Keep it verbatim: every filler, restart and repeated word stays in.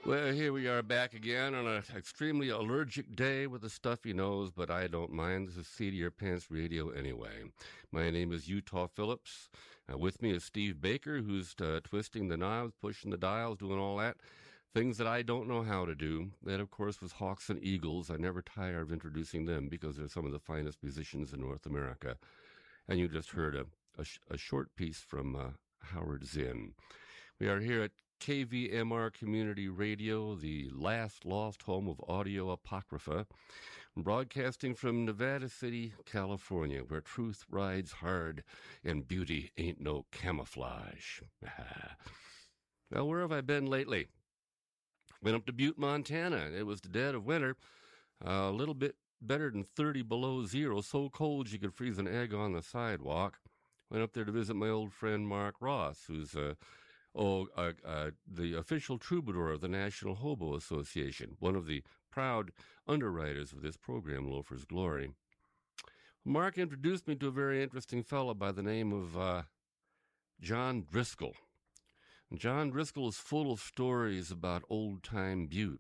Well, here we are back again on an extremely allergic day with a stuffy nose, but I don't mind. This is Seat of Your Pants Radio anyway. My name is Utah Phillips. Uh, with me is Steve Baker, who's uh, twisting the knobs, pushing the dials, doing all that. Things that I don't know how to do. That, of course, was Hawks and Eagles. I never tire of introducing them because they're some of the finest musicians in North America. And you just heard a, a, sh- a short piece from uh, Howard Zinn. We are here at K V M R Community Radio, the last lost home of audio apocrypha, broadcasting from Nevada City, California, where truth rides hard and beauty ain't no camouflage. Well, where have I been lately? Went up to Butte, Montana. It was the dead of winter, uh, a little bit better than thirty below zero, so cold you could freeze an egg on the sidewalk. Went up there to visit my old friend Mark Ross, who's a uh, Oh, uh, uh, the official troubadour of the National Hobo Association, one of the proud underwriters of this program, Loafer's Glory. Mark introduced me to a very interesting fellow by the name of uh, John Driscoll. And John Driscoll is full of stories about old-time Butte.